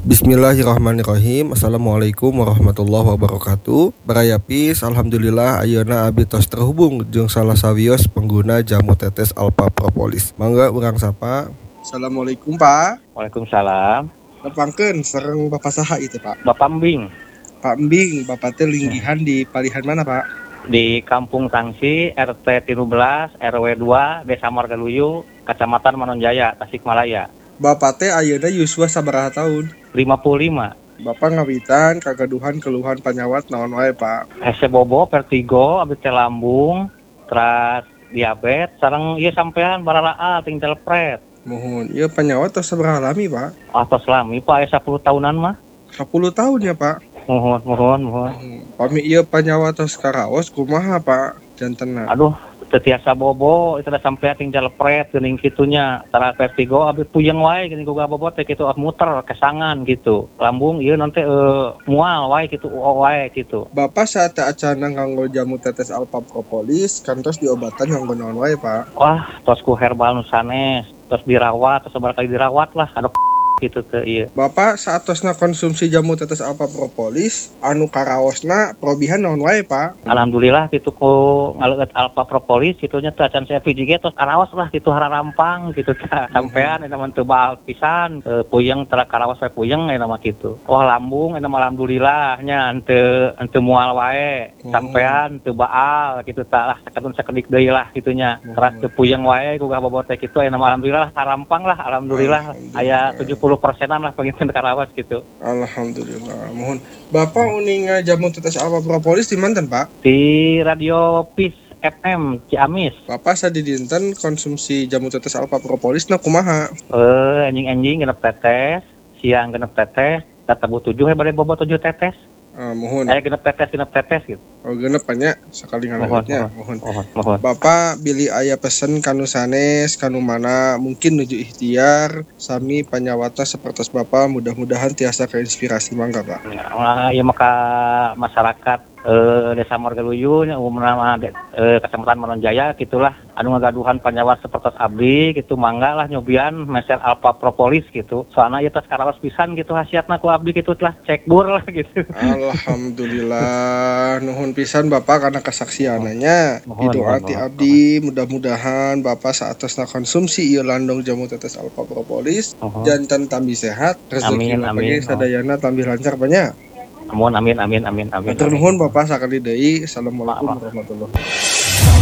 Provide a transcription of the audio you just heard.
Bismillahirrahmanirrahim. Assalamualaikum warahmatullahi wabarakatuh. Barayapis, alhamdulillah ayeuna abdi tos terhubung jeung salah sawios pengguna jamu tetes Alpha Propolis. Mangga urang sapa. Assalamualaikum Pak. Waalaikumsalam. Nepangkeun sareng Bapak saha itu Pak? Bapak Mbing Pak Embing, Bapak teh linggihan di palihan mana Pak? di Kampung Tangsi, RT 13, RW 2, Desa Margaluyu, Kecamatan Manonjaya, Tasikmalaya. Bapak teh ayeuna yuswa sabaraha tahun? 55. Bapak ngawitan kagaduhan keluhan panyawat naon wae Pak? Hese bobo, vertigo, abdi teh lambung, terus diabetes, sareng ieu sampean baralaa tinggal pret. Mohon, ieu panyawat tos sabaraha lami Pak? Atos lami Pak 10 tahunan mah. 10 tahun ya Pak? Mohon. Pami ieu panyawat tos karaos kumaha Pak? Jantenna. Aduh, teu tiasa bobo, itu da sampean tinggal pret geuning kitunya. Tara vertigo abdi puyeng wae geuning boga bobot teh kitu muter kesangan gitu. Lambung ieu nanti mual wae kitu wae gitu. Bapak saat acana nganggo jamu tetes Alpha Propolis kantos diobatan nganggo naon wae Pak? Wah, tos ku herbal nu sanes, tos dirawat, tos sabar kali dirawat lah, aduh gitu teh ieu. Bapak saat tosna konsumsi jamu tetes Alpha Propolis anu karaosna probihan naon wae Pak? Alhamdulillah kitu ku ngaleueut Alpha Propolis kitunya teh acan saya VJG tos karaos lah kitu hararampang gitu teh. Sampean eta mah teu baal pisan, puyeng tara karaos wae puyeng eta mah kitu. Wah lambung eta mah alhamdulillah nya henteu moal wae. Sampean teu baal kitu tah lah sakadun sakedik deui lah kitunya. Teras teu puyeng wae ku bobot teh kitu eta mah alhamdulillah harampang lah alhamdulillah aya 70%-an lah pengen karawas gitu. Alhamdulillah. Mohon. Bapak uning jamu tetes Alpha Propolis di manten Pak? Di Radio Peace FM Ciamis. Bapak sadidinten konsumsi jamu tetes Alpha Propolis na kumaha? Anjing genep tetes, siang genep tetes, tabu 7 bade bobot 7 tetes. Mohon. Genep tetes gitu. Oh genep nya sakali ngaleutnya. Mohon. Bapak bilih aya pesen kanu sanes kanu mana mungkin nuju ikhtiar sami panyawata sapertos Bapak mudah-mudahan tiasa keinspirasi mangga Pak. Ya maka masyarakat Desa Margaluyu umumna Kecamatan Manonjaya gitulah anu ngagaduhan panyawat sapertos abdi gitu mangga lah nyobian meser Alpha Propolis gitu. Soalna ieu tos karaos pisan gitu hasiatna ku abdi gitu lah cek bur lah gitu. Alhamdulillah nuhun pisan Bapak karena kesaksiananya. Didoati abdi mudah-mudahan Bapak saatosna konsumsi ieu landong jamu tetes Alpha Propolis janten tambi sehat rezeki pagi sadayana tambi lancar banyak. Amin. Matur nuhun Bapak sakali deui. Assalamualaikum warahmatullahi wabarakatuh.